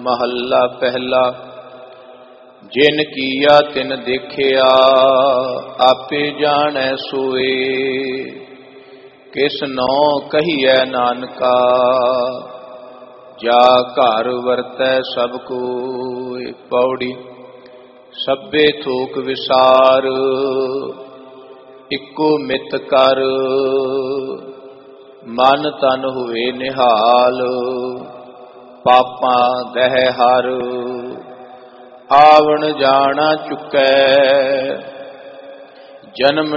महला पहला। जिन किया तिन देखिया, आपे जानै सोए। किस नौ कहिए नानका, जा घर वरतै सब कोय। पौड़ी। सभे थोक विसार, इको मित कर। मन तन हुए निहाल, पापां दह हर। आवण जाना चुकै, जन्म